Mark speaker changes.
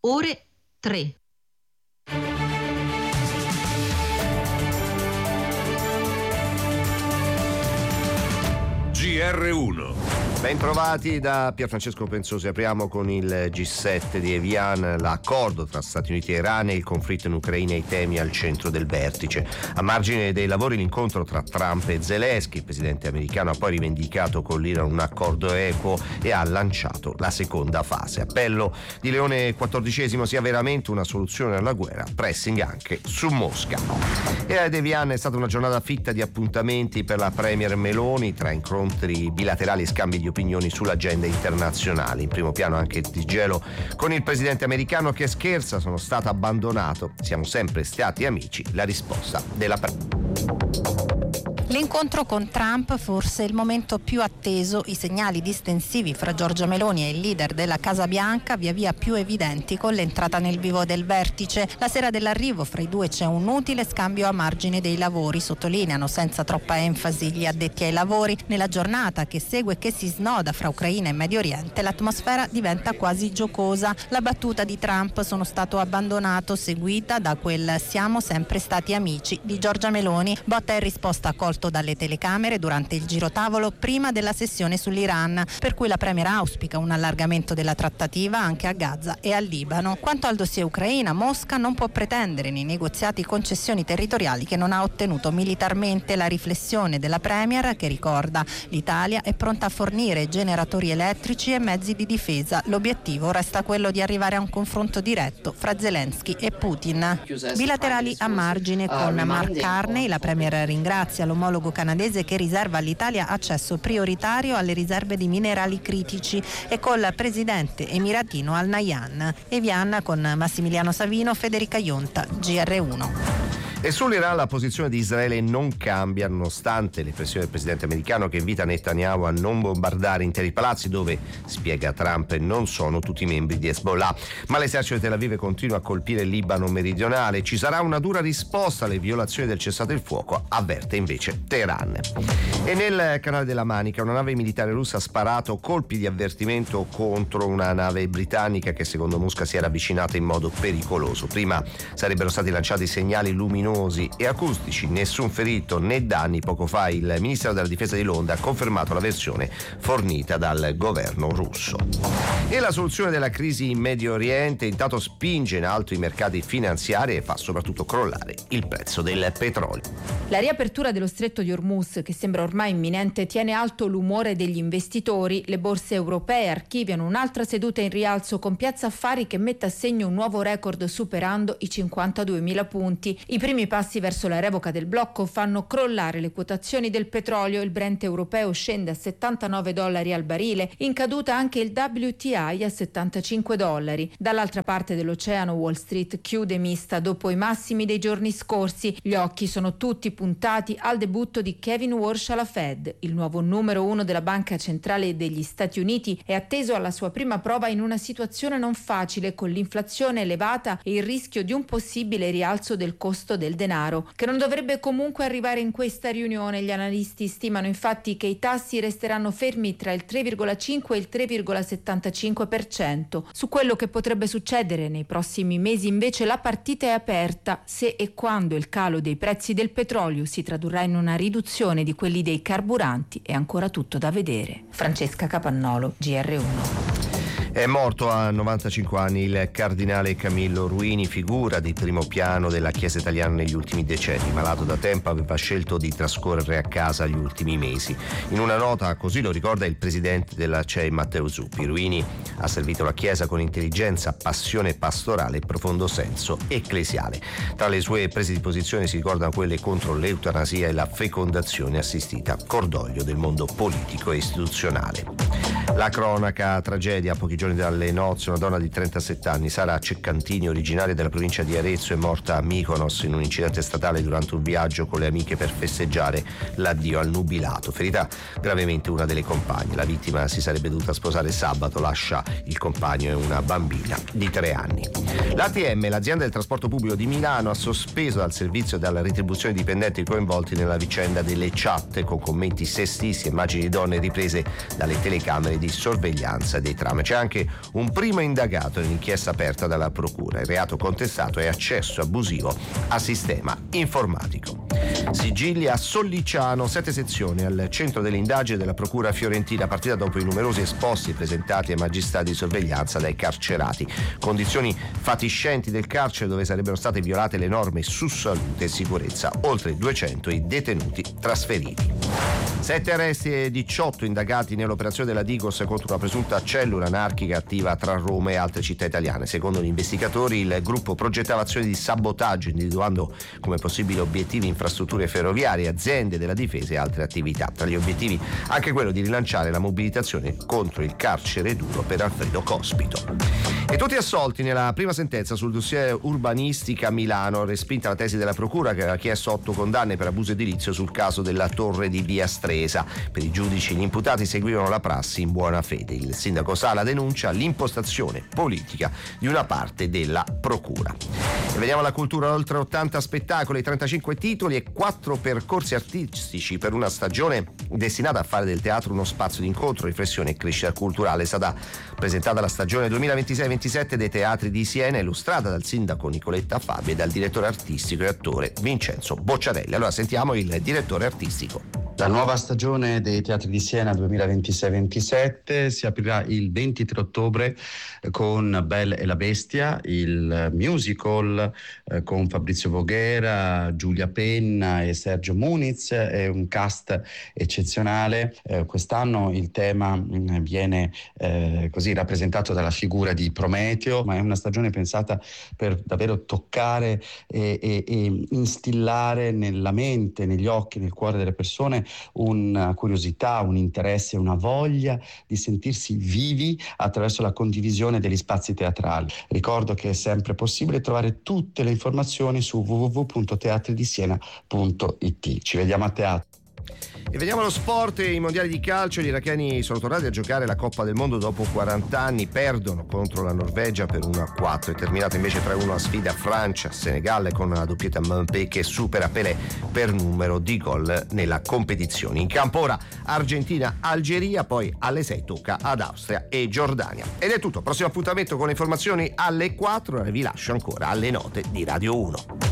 Speaker 1: ore 3.
Speaker 2: GR1.
Speaker 3: Bentrovati da Pierfrancesco Pensosi. Apriamo con il G7 di Evian, l'accordo tra Stati Uniti e Iran e il conflitto in Ucraina e i temi al centro del vertice. A margine dei lavori l'incontro tra Trump e Zelensky, il presidente americano ha poi rivendicato con l'Iran un accordo equo e ha lanciato la seconda fase. Appello di Leone XIV sia veramente una soluzione alla guerra, pressing anche su Mosca. E ad Evian è stata una giornata fitta di appuntamenti per la premier Meloni, tra incontri bilaterali e scambi di opinioni sull'agenda internazionale. In primo piano anche il disgelo con il presidente americano che scherza: sono stato abbandonato, siamo sempre stati amici, la risposta della
Speaker 4: L'incontro con Trump forse il momento più atteso, i segnali distensivi fra Giorgia Meloni e il leader della Casa Bianca via via più evidenti con l'entrata nel vivo del vertice. La sera dell'arrivo fra i due c'è un utile scambio a margine dei lavori, sottolineano senza troppa enfasi gli addetti ai lavori. Nella giornata che segue e che si snoda fra Ucraina e Medio Oriente l'atmosfera diventa quasi giocosa. La battuta di Trump "sono stato abbandonato", seguita da quel "siamo sempre stati amici" di Giorgia Meloni, botta e risposta accolto dalle telecamere durante il girotavolo prima della sessione sull'Iran, per cui la premier auspica un allargamento della trattativa anche a Gaza e al Libano. Quanto al dossier Ucraina, Mosca non può pretendere nei negoziati concessioni territoriali che non ha ottenuto militarmente. La riflessione della premier, che ricorda: l'Italia è pronta a fornire generatori elettrici e mezzi di difesa, l'obiettivo resta quello di arrivare a un confronto diretto fra Zelensky e Putin. Bilaterali a margine con Mark Carney, la premier ringrazia l'omologo canadese che riserva all'Italia accesso prioritario alle riserve di minerali critici, e col presidente emiratino Al Nahyan. Evian con Massimiliano Savino, Federica Ionta, GR1.
Speaker 3: E sull'Iran la posizione di Israele non cambia, nonostante le pressioni del presidente americano che invita Netanyahu a non bombardare interi palazzi dove, spiega Trump, non sono tutti membri di Hezbollah. Ma l'esercito di Tel Aviv continua a colpire il Libano meridionale. Ci sarà una dura risposta alle violazioni del cessate il fuoco, avverte invece Teheran. E nel canale della Manica una nave militare russa ha sparato colpi di avvertimento contro una nave britannica che secondo Mosca si era avvicinata in modo pericoloso. Prima sarebbero stati lanciati segnali luminosi e acustici, nessun ferito né danni. Poco fa il Ministero della Difesa di Londra ha confermato la versione fornita dal governo russo. E la soluzione della crisi in Medio Oriente intanto spinge in alto i mercati finanziari e fa soprattutto crollare il prezzo del petrolio.
Speaker 5: La riapertura dello stretto di Hormuz, che sembra ormai imminente, tiene alto l'umore degli investitori. Le borse europee archiviano un'altra seduta in rialzo con Piazza Affari che mette a segno un nuovo record superando i 52.000 punti. I primi passi verso la revoca del blocco fanno crollare le quotazioni del petrolio. Il Brent europeo scende a $79 al barile, in caduta anche il WTI a $75. Dall'altra parte dell'oceano Wall Street chiude mista dopo i massimi dei giorni scorsi. Gli occhi sono tutti puntati al debutto di Kevin Warsh alla Fed. Il nuovo numero 1 della Banca Centrale degli Stati Uniti è atteso alla sua prima prova in una situazione non facile, con l'inflazione elevata e il rischio di un possibile rialzo del costo del denaro, che non dovrebbe comunque arrivare in questa riunione. Gli analisti stimano infatti che i tassi resteranno fermi tra il 3,5 e il 3,75%. Su quello che potrebbe succedere nei prossimi mesi invece la partita è aperta. Se e quando il calo dei prezzi del petrolio si tradurrà in una riduzione di quelli dei carburanti è ancora tutto da vedere. Francesca Capannolo, GR1.
Speaker 3: È morto a 95 anni il cardinale Camillo Ruini, figura di primo piano della Chiesa italiana negli ultimi decenni. Malato da tempo, aveva scelto di trascorrere a casa gli ultimi mesi. In una nota, così lo ricorda il presidente della CEI Matteo Zuppi, Ruini ha servito la Chiesa con intelligenza, passione pastorale e profondo senso ecclesiale. Tra le sue prese di posizione si ricordano quelle contro l'eutanasia e la fecondazione assistita, cordoglio del mondo politico e istituzionale. La cronaca, tragedia, a pochi giorni dalle nozze, una donna di 37 anni, Sara Ceccantini, originaria della provincia di Arezzo, è morta a Mykonos in un incidente stradale durante un viaggio con le amiche per festeggiare l'addio al nubilato. Ferita gravemente una delle compagne. La vittima si sarebbe dovuta sposare sabato, lascia il compagno e una bambina di 3 anni. L'ATM, l'azienda del trasporto pubblico di Milano, ha sospeso dal servizio e dalla retribuzione i dipendenti coinvolti nella vicenda delle chat con commenti sessisti e immagini di donne riprese dalle telecamere di sorveglianza dei tram. C'è anche un primo indagato nell'inchiesta aperta dalla procura. Il reato contestato è accesso abusivo a sistema informatico. Sigilli a Solliciano, 7 sezioni al centro delle indagini della procura fiorentina, partita dopo i numerosi esposti presentati ai magistrati di sorveglianza dai carcerati. Condizioni fatiscenti del carcere dove sarebbero state violate le norme su salute e sicurezza. Oltre 200 i detenuti trasferiti. 7 arresti e 18 indagati nell'operazione della Digos contro una presunta cellula anarchica attiva tra Roma e altre città italiane. Secondo gli investigatori, il gruppo progettava azioni di sabotaggio, individuando come possibili obiettivi infrastrutture ferroviarie, aziende della difesa e altre attività. Tra gli obiettivi anche quello di rilanciare la mobilitazione contro il carcere duro per Alfredo Cospito. E tutti assolti nella prima sentenza sul dossier urbanistica a Milano, respinta la tesi della procura che aveva chiesto 8 condanne per abuso edilizio sul caso della torre di Via Stresa. Per i giudici gli imputati seguivano la prassi in buona fede. Il sindaco Sala denuncia l'impostazione politica di una parte della procura. E vediamo la cultura: oltre 80 spettacoli, 35 titoli e 4 percorsi artistici per una stagione destinata a fare del teatro uno spazio di incontro, riflessione e crescita culturale. È stata presentata la stagione 2026-27 dei teatri di Siena, illustrata dal sindaco Nicoletta Fabbri e dal direttore artistico e attore Vincenzo Bocciarelli. Allora sentiamo il direttore artistico.
Speaker 1: La nuova stagione dei Teatri di Siena 2026-27 si aprirà il 23 ottobre con Belle e la Bestia, il musical con Fabrizio Voghera, Giulia Penna e Sergio Muniz. È un cast eccezionale. Quest'anno il tema viene così rappresentato dalla figura di Prometeo, ma è una stagione pensata per davvero toccare e instillare nella mente, negli occhi, nel cuore delle persone una curiosità, un interesse, una voglia di sentirsi vivi attraverso la condivisione degli spazi teatrali. Ricordo che è sempre possibile trovare tutte le informazioni su www.teatridisiena.it. Ci vediamo a teatro.
Speaker 3: E vediamo lo sport e i mondiali di calcio. Gli iracheni sono tornati a giocare la Coppa del Mondo dopo 40 anni, perdono contro la Norvegia per 1-4. È terminata invece 3-1 la sfida Francia-Senegal con una doppietta Mbappé che supera Pelé per numero di gol nella competizione. In campo ora Argentina-Algeria, poi alle 6 tocca ad Austria e Giordania. Ed è tutto, prossimo appuntamento con le informazioni alle 4, e vi lascio ancora alle note di Radio 1.